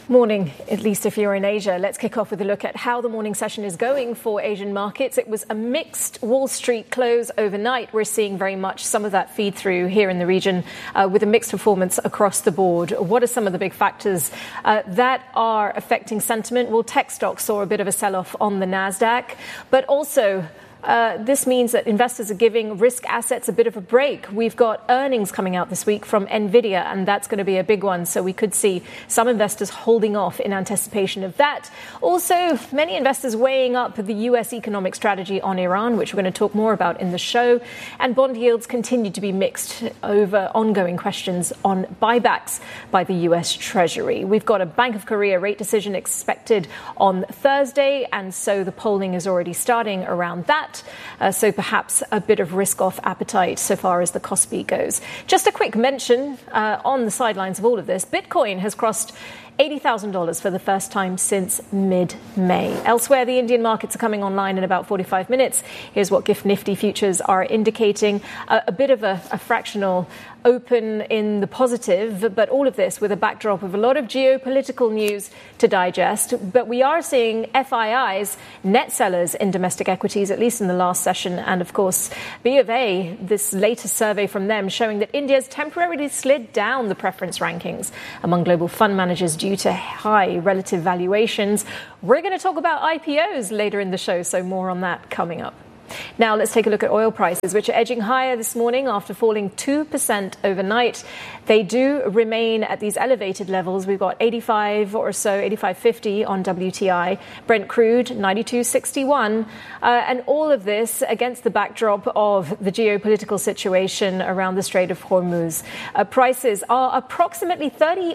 Morning, at least if you're in Asia. Let's kick off with a look at how the morning session is going for Asian markets. It was a mixed Wall Street close overnight. We're seeing very much some of that feed through here in the region with a mixed performance across the board. What are some of the big factors that are affecting sentiment? Well, tech stocks saw a bit of a sell-off on the Nasdaq, but also this means that investors are giving risk assets a bit of a break. We've got earnings coming out this week from Nvidia, and that's going to be a big one. So we could see some investors holding off in anticipation of that. Also, many investors weighing up the U.S. economic strategy on Iran, which we're going to talk more about in the show. And bond yields continue to be mixed over ongoing questions on buybacks by the U.S. Treasury. We've got a Bank of Korea rate decision expected on Thursday, and so the polling is already starting around that. So perhaps a bit of risk-off appetite so far as the Kospi goes. Just a quick mention on the sidelines of all of this. Bitcoin has crossed $80,000 for the first time since mid-May. Elsewhere, the Indian markets are coming online in about 45 minutes. Here's what GIFT Nifty futures are indicating. A bit of a fractional open in the positive, but all of this with a backdrop of a lot of geopolitical news to digest. But we are seeing FIIs, net sellers in domestic equities, at least in the last session. And of course, B of A, this latest survey from them showing that India's temporarily slid down the preference rankings among global fund managers due to high relative valuations. We're going to talk about IPOs later in the show, so more on that coming up. Now, let's take a look at oil prices, which are edging higher this morning after falling 2% overnight. They do remain at these elevated levels. We've got 85 or so, 85.50 on WTI, Brent crude 92.61, and all of this against the backdrop of the geopolitical situation around the Strait of Hormuz. Prices are approximately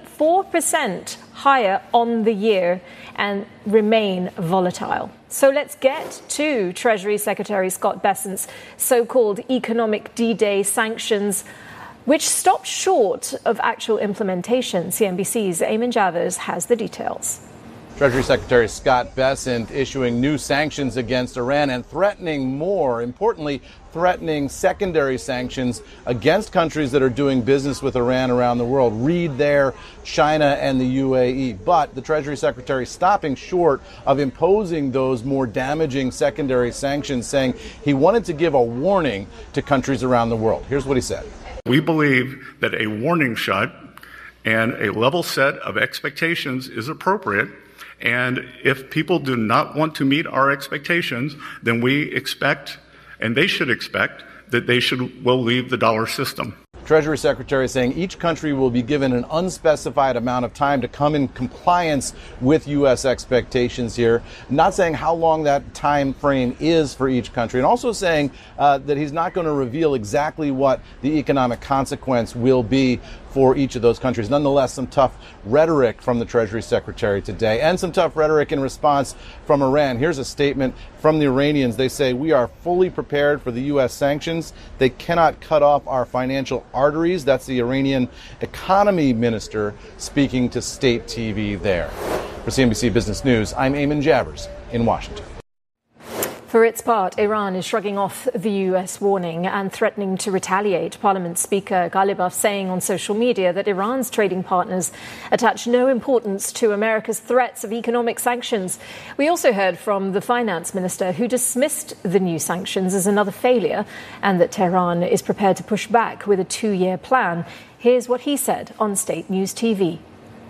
34% higher on the year and remain volatile. So let's get to Treasury Secretary Scott Bessent's so-called economic D-Day sanctions, which stopped short of actual implementation. CNBC's Eamon Javers has the details. Treasury Secretary Scott Bessent issuing new sanctions against Iran and threatening more, importantly, threatening secondary sanctions against countries that are doing business with Iran around the world. Read there, China and the UAE. But the Treasury Secretary stopping short of imposing those more damaging secondary sanctions, saying he wanted to give a warning to countries around the world. Here's what he said. We believe that a warning shot and a level set of expectations is appropriate. And if people do not want to meet our expectations, then we expect, and they should expect, that they will leave the dollar system. Treasury Secretary saying each country will be given an unspecified amount of time to come in compliance with U.S. expectations here, not saying how long that time frame is for each country, and also saying that he's not going to reveal exactly what the economic consequence will be for each of those countries. Nonetheless, some tough rhetoric from the Treasury Secretary today and some tough rhetoric in response from Iran. Here's a statement from the Iranians. They say, "We are fully prepared for the U.S. sanctions. They cannot cut off our financial arteries." That's the Iranian economy minister speaking to state TV there. For CNBC Business News, I'm Eamon Javers in Washington. For its part, Iran is shrugging off the U.S. warning and threatening to retaliate. Parliament Speaker Ghalibaf saying on social media that Iran's trading partners attach no importance to America's threats of economic sanctions. We also heard from the finance minister, who dismissed the new sanctions as another failure and that Tehran is prepared to push back with a 2-year plan. Here's what he said on State News TV.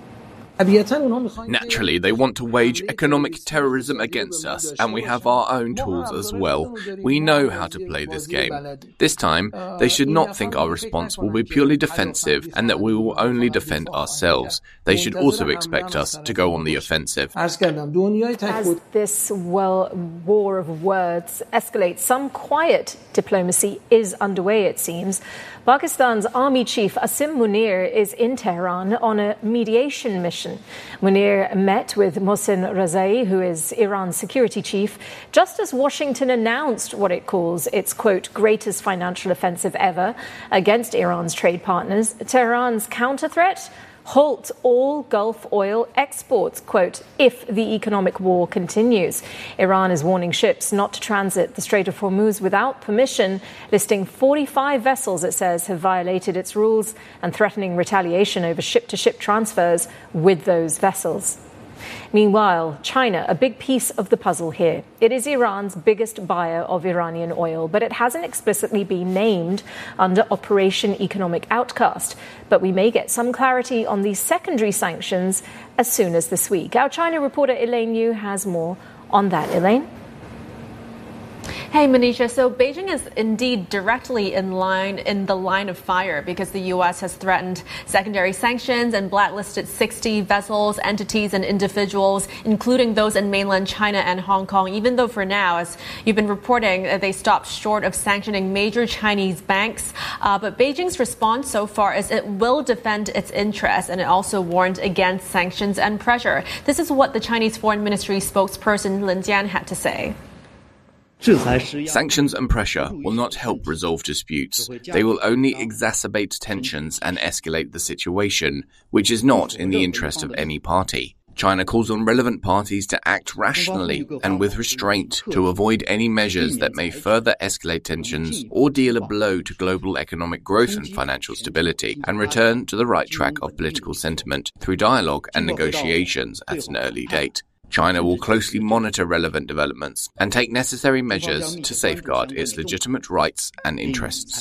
Naturally, they want to wage economic terrorism against us, and we have our own tools as well. We know how to play this game. This time, they should not think our response will be purely defensive and that we will only defend ourselves. They should also expect us to go on the offensive. As this war of words escalates, some quiet diplomacy is underway, it seems. Pakistan's army chief Asim Munir is in Tehran on a mediation mission. Munir met with Mohsen Razai, who is Iran's security chief, just as Washington announced what it calls its, quote, greatest financial offensive ever against Iran's trade partners. Tehran's counter-threat? halt all Gulf oil exports, quote, if the economic war continues. Iran is warning ships not to transit the Strait of Hormuz without permission, listing 45 vessels, it says, have violated its rules and threatening retaliation over ship-to-ship transfers with those vessels. Meanwhile, China, a big piece of the puzzle here. It is Iran's biggest buyer of Iranian oil, but it hasn't explicitly been named under Operation Economic Outcast. But we may get some clarity on these secondary sanctions as soon as this week. Our China reporter Elaine Yu has more on that. Elaine? Hey, Manisha. So Beijing is indeed directly in the line of fire because the U.S. has threatened secondary sanctions and blacklisted 60 vessels, entities and individuals, including those in mainland China and Hong Kong, even though for now, as you've been reporting, they stopped short of sanctioning major Chinese banks. But Beijing's response so far is it will defend its interests, and it also warned against sanctions and pressure. This is what the Chinese Foreign Ministry spokesperson Lin Jian had to say. Sanctions and pressure will not help resolve disputes. They will only exacerbate tensions and escalate the situation, which is not in the interest of any party. China calls on relevant parties to act rationally and with restraint to avoid any measures that may further escalate tensions or deal a blow to global economic growth and financial stability, and return to the right track of political sentiment through dialogue and negotiations at an early date. China will closely monitor relevant developments and take necessary measures to safeguard its legitimate rights and interests.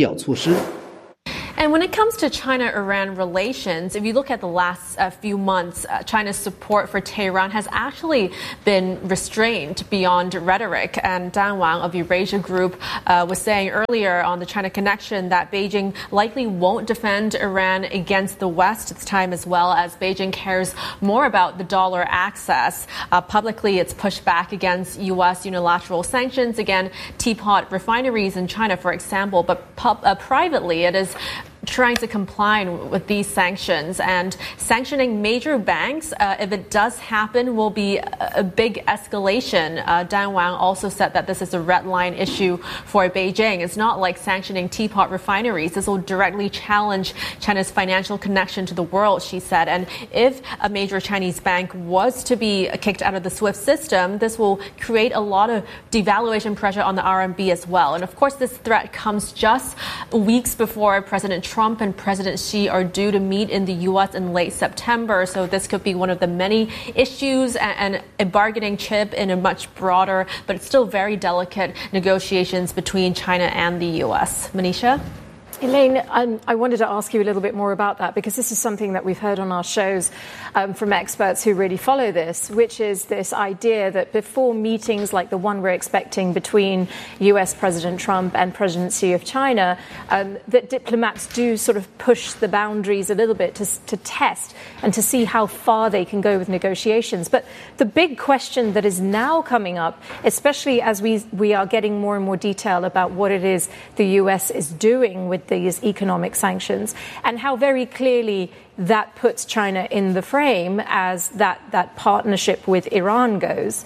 And when it comes to China-Iran relations, if you look at the last few months, China's support for Tehran has actually been restrained beyond rhetoric. And Dan Wang of Eurasia Group was saying earlier on the China Connection that Beijing likely won't defend Iran against the West this time, as well as Beijing cares more about the dollar access. Publicly, it's pushed back against U.S. unilateral sanctions, again, teapot refineries in China, for example, but privately it is trying to comply with these sanctions, and sanctioning major banks, if it does happen, will be a big escalation. Dan Wang also said that this is a red line issue for Beijing. It's not like sanctioning teapot refineries. This will directly challenge China's financial connection to the world, she said. And if a major Chinese bank was to be kicked out of the SWIFT system, this will create a lot of devaluation pressure on the RMB as well. And of course, this threat comes just weeks before President Trump and President Xi are due to meet in the U.S. in late September. So this could be one of the many issues and a bargaining chip in a much broader, but still very delicate negotiations between China and the U.S. Manisha? Elaine, I wanted to ask you a little bit more about that, because this is something that we've heard on our shows from experts who really follow this, which is this idea that before meetings like the one we're expecting between US President Trump and President Xi of China, that diplomats do sort of push the boundaries a little bit to test and to see how far they can go with negotiations. But the big question that is now coming up, especially as we are getting more and more detail about what it is the US is doing with these economic sanctions, and how very clearly that puts China in the frame as that partnership with Iran goes.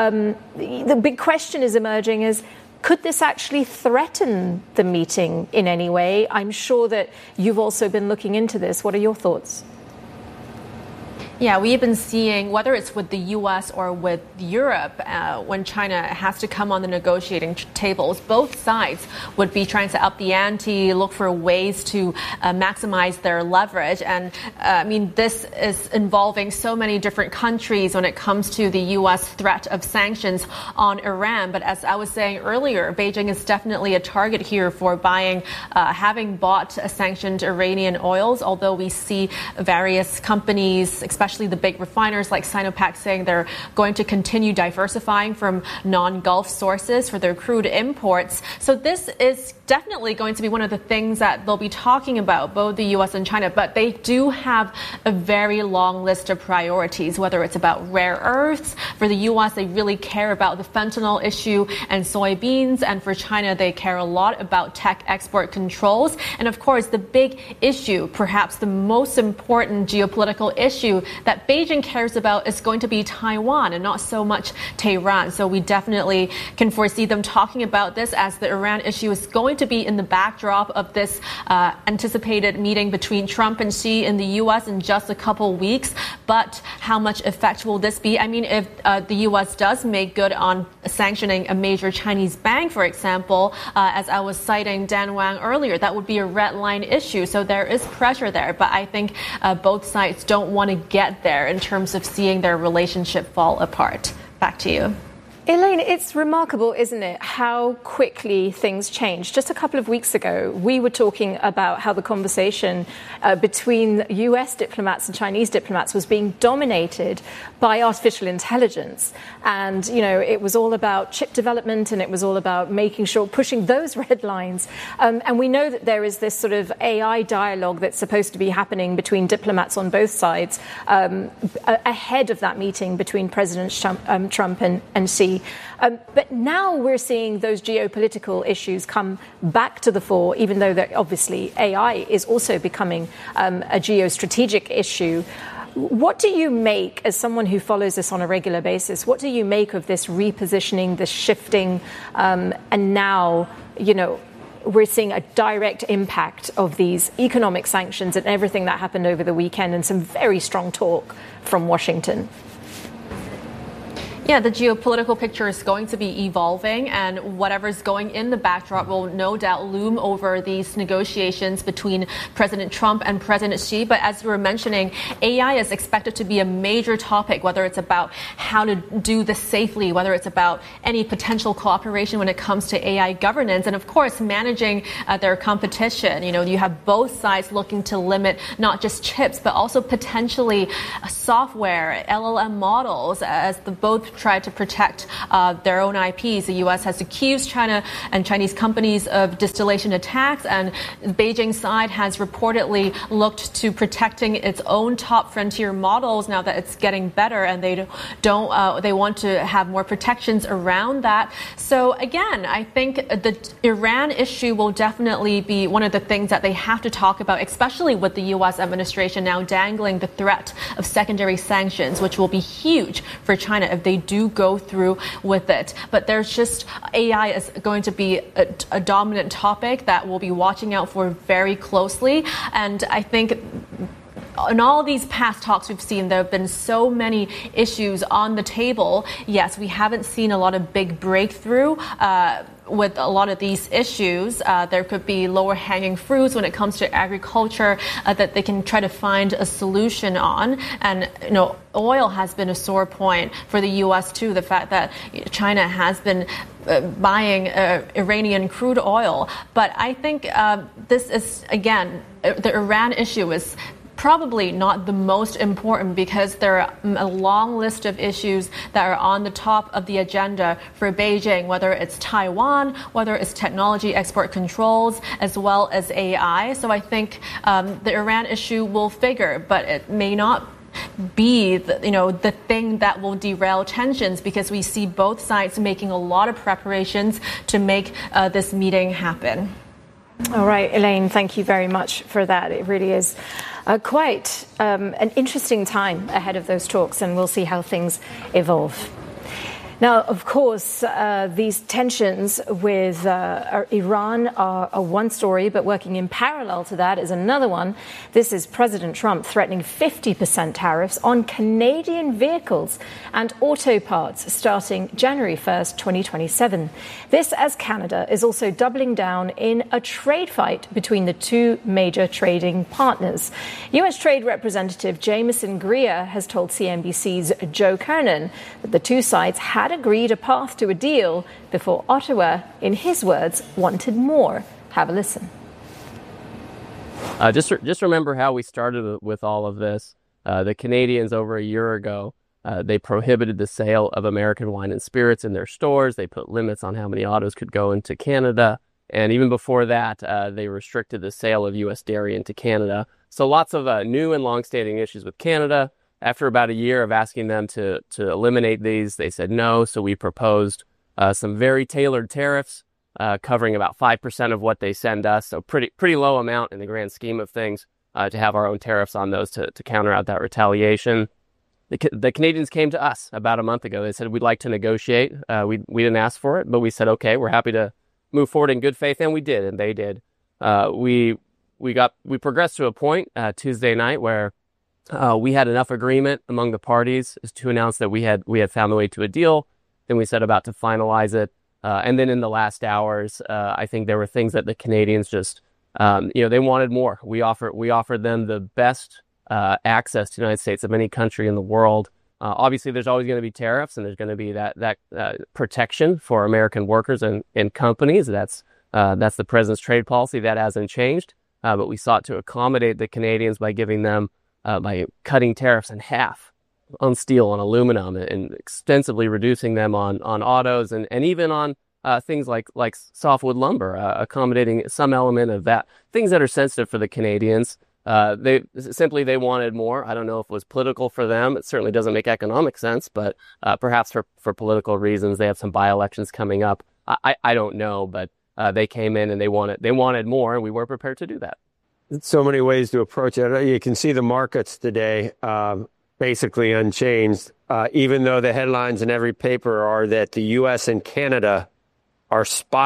The big question is emerging is, could this actually threaten the meeting in any way? I'm sure that you've also been looking into this. What are your thoughts? Yeah, we've been seeing, whether it's with the U.S. or with Europe, when China has to come on the negotiating tables, both sides would be trying to up the ante, look for ways to maximize their leverage. And this is involving so many different countries when it comes to the U.S. threat of sanctions on Iran. But as I was saying earlier, Beijing is definitely a target here for having bought sanctioned Iranian oils, although we see various companies, especially the big refiners like Sinopec, saying they're going to continue diversifying from non-Gulf sources for their crude imports. So this is definitely going to be one of the things that they'll be talking about, both the U.S. and China. But they do have a very long list of priorities, whether it's about rare earths. For the U.S., they really care about the fentanyl issue and soybeans. And for China, they care a lot about tech export controls. And of course, the big issue, perhaps the most important geopolitical issue that Beijing cares about is going to be Taiwan and not so much Tehran. So we definitely can foresee them talking about this, as the Iran issue is going to be in the backdrop of this anticipated meeting between Trump and Xi in the U.S. in just a couple weeks. But how much effect will this be? I mean, if the U.S. does make good on sanctioning a major Chinese bank, for example, as I was citing Dan Wang earlier, that would be a red line issue. So there is pressure there. But I think both sides don't want to get there in terms of seeing their relationship fall apart. Back to you. Elaine, it's remarkable, isn't it, how quickly things change. Just a couple of weeks ago, we were talking about how the conversation between US diplomats and Chinese diplomats was being dominated by artificial intelligence. And, you know, it was all about chip development, and it was all about making sure, pushing those red lines. And we know that there is this sort of AI dialogue that's supposed to be happening between diplomats on both sides ahead of that meeting between President Trump and Xi. But now we're seeing those geopolitical issues come back to the fore, even though that obviously AI is also becoming a geostrategic issue. What do you make, as someone who follows this on a regular basis, what do you make of this repositioning, this shifting, and now, you know, we're seeing a direct impact of these economic sanctions and everything that happened over the weekend, and some very strong talk from Washington? Yeah, the geopolitical picture is going to be evolving, and whatever's going in the backdrop will no doubt loom over these negotiations between President Trump and President Xi. But as you were mentioning, AI is expected to be a major topic, whether it's about how to do this safely, whether it's about any potential cooperation when it comes to AI governance, and of course, managing their competition. You know, you have both sides looking to limit not just chips, but also potentially software, LLM models, as the both try to protect their own IPs. The U.S. has accused China and Chinese companies of distillation attacks, and the Beijing side has reportedly looked to protecting its own top frontier models now that it's getting better, and they want to have more protections around that. So again, I think the Iran issue will definitely be one of the things that they have to talk about, especially with the U.S. administration now dangling the threat of secondary sanctions, which will be huge for China if they do go through with it. But there's just, AI is going to be a dominant topic that we'll be watching out for very closely. And I think in all these past talks we've seen, there have been so many issues on the table. Yes, we haven't seen a lot of big breakthrough with a lot of these issues. There could be lower hanging fruits when it comes to agriculture that they can try to find a solution on. And, you know, oil has been a sore point for the U.S. too. The fact that China has been buying Iranian crude oil. But I think this is, again, the Iran issue is probably not the most important, because there are a long list of issues that are on the top of the agenda for Beijing, whether it's Taiwan, whether it's technology export controls, as well as AI. So I think the Iran issue will figure, but it may not be the thing that will derail tensions, because we see both sides making a lot of preparations to make this meeting happen. All right, Elaine, thank you very much for that. It really is quite an interesting time ahead of those talks, and we'll see how things evolve. Now, of course, these tensions with Iran are one story, but working in parallel to that is another one. This is President Trump threatening 50% tariffs on Canadian vehicles and auto parts starting January 1st, 2027. This as Canada is also doubling down in a trade fight between the two major trading partners. U.S. Trade Representative Jameson Greer has told CNBC's Joe Kernan that the two sides had agreed a path to a deal before Ottawa, in his words, wanted more. Have a listen. Just remember how we started with all of this. The Canadians over a year ago, they prohibited the sale of American wine and spirits in their stores. They put limits on how many autos could go into Canada. And even before that, they restricted the sale of U.S. dairy into Canada. So lots of new and long-standing issues with Canada. After about a year of asking them to eliminate these, they said no. So we proposed some very tailored tariffs covering about 5% of what they send us. So pretty low amount in the grand scheme of things. to have our own tariffs on those to counter out that retaliation. The Canadians came to us about a month ago. They said, we'd like to negotiate. We didn't ask for it, but we said, okay, we're happy to move forward in good faith, and we did, and they did. We progressed to a point Tuesday night where we had enough agreement among the parties to announce that we had found the way to a deal. Then we set about to finalize it. And then in the last hours, I think there were things that the Canadians just, they wanted more. We offered them the best access to the United States of any country in the world. Obviously, there's always going to be tariffs, and there's going to be that protection for American workers and companies. That's the president's trade policy. That hasn't changed. But we sought to accommodate the Canadians by giving them, by cutting tariffs in half on steel and aluminum, and extensively reducing them on autos and even on things like softwood lumber, accommodating some element of that. Things that are sensitive for the Canadians. They wanted more. I don't know if it was political for them. It certainly doesn't make economic sense, but perhaps for political reasons. They have some by-elections coming up. I don't know, but they came in and they wanted more, and we were prepared to do that. So many ways to approach it. You can see the markets today basically unchanged, even though the headlines in every paper are that the U.S. and Canada are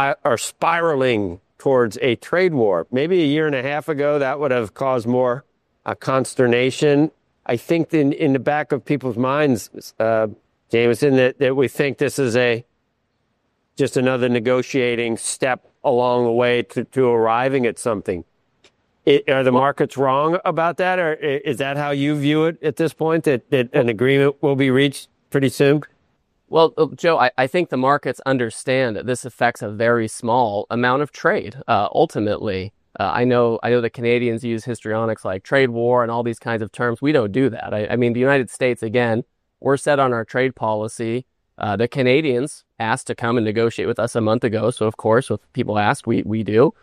spiraling towards a trade war. Maybe a year and a half ago, that would have caused more consternation. I think in the back of people's minds, Jameson, that we think this is just another negotiating step along the way to arriving at something. Are the markets wrong about that, or is that how you view it at this point, that an agreement will be reached pretty soon? Well, Joe, I think the markets understand that this affects a very small amount of trade. Ultimately, I know the Canadians use histrionics like trade war and all these kinds of terms. We don't do that. I mean, the United States, again, we're set on our trade policy. The Canadians asked to come and negotiate with us a month ago. So, of course, if people ask, we do.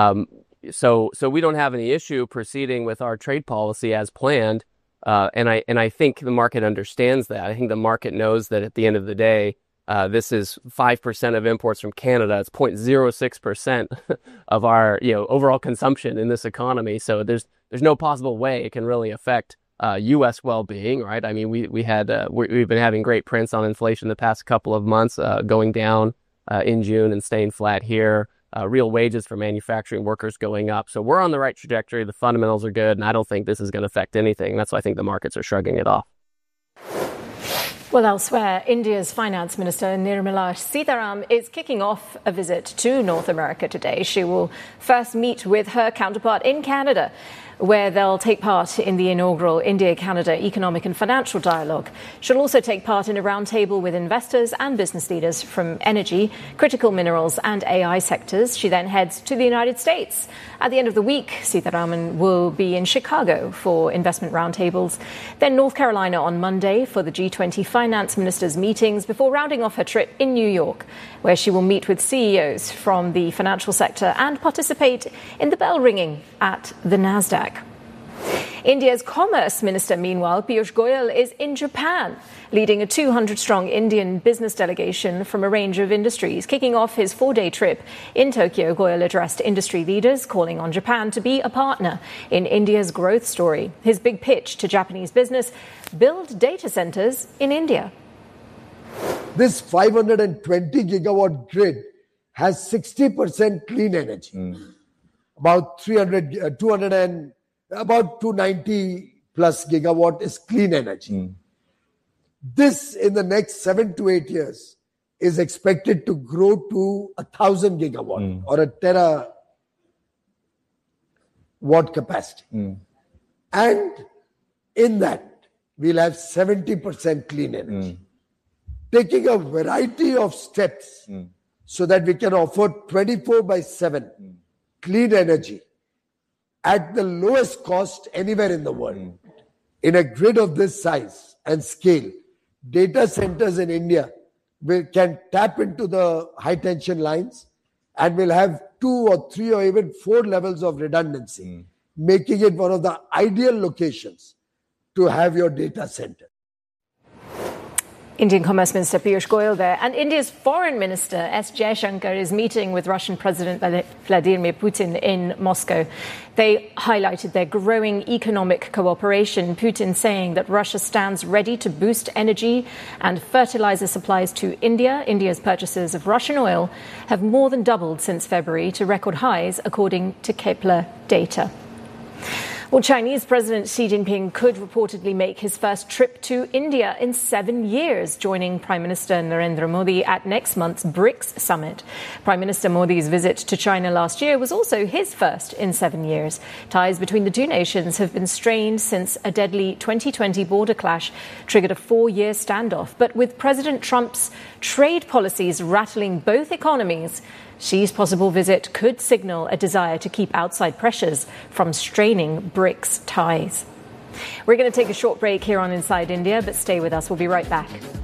So we don't have any issue proceeding with our trade policy as planned. And I think the market understands that. I think the market knows that at the end of the day, this is 5% of imports from Canada. It's 0.06% of our overall consumption in this economy. So there's no possible way it can really affect U.S. well-being, right? I mean, we've been having great prints on inflation the past couple of months, going down in June and staying flat here. Real wages for manufacturing workers going up. So we're on the right trajectory. The fundamentals are good, and I don't think this is going to affect anything. That's why I think the markets are shrugging it off. Well, elsewhere, India's Finance Minister Nirmala Sitharaman is kicking off a visit to North America today. She will first meet with her counterpart in Canada, where they'll take part in the inaugural India-Canada Economic and Financial Dialogue. She'll also take part in a roundtable with investors and business leaders from energy, critical minerals and AI sectors. She then heads to the United States. At the end of the week, Sitharaman will be in Chicago for investment roundtables, then North Carolina on Monday for the G20 finance ministers' meetings, before rounding off her trip in New York, where she will meet with CEOs from the financial sector and participate in the bell ringing at the NASDAQ. India's Commerce Minister, meanwhile, Piyush Goyal, is in Japan, leading a 200-strong Indian business delegation from a range of industries. Kicking off his 4-day trip in Tokyo, Goyal addressed industry leaders, calling on Japan to be a partner in India's growth story. His big pitch to Japanese business: build data centers in India. This 520 gigawatt grid has 60% clean energy. About 290 plus gigawatt is clean energy. This, in the next 7 to 8 years, is expected to grow to 1,000 gigawatt or a terawatt capacity. And in that, we'll have 70% clean energy. Taking a variety of steps so that we can offer 24/7 clean energy at the lowest cost anywhere in the world. In a grid of this size and scale, data centers in India can tap into the high tension lines and will have 2 or 3 or even 4 levels of redundancy, making it one of the ideal locations to have your data center. Indian Commerce Minister Piyush Goyal there. And India's Foreign Minister S. Jaishankar is meeting with Russian President Vladimir Putin in Moscow. They highlighted their growing economic cooperation, Putin saying that Russia stands ready to boost energy and fertilizer supplies to India. India's purchases of Russian oil have more than doubled since February to record highs, according to Kepler data. Well, Chinese President Xi Jinping could reportedly make his first trip to India in 7 years, joining Prime Minister Narendra Modi at next month's BRICS summit. Prime Minister Modi's visit to China last year was also his first in 7 years. Ties between the two nations have been strained since a deadly 2020 border clash triggered a 4-year standoff. But with President Trump's trade policies rattling both economies, Xi's possible visit could signal a desire to keep outside pressures from straining BRICS ties. We're going to take a short break here on Inside India, but stay with us. We'll be right back.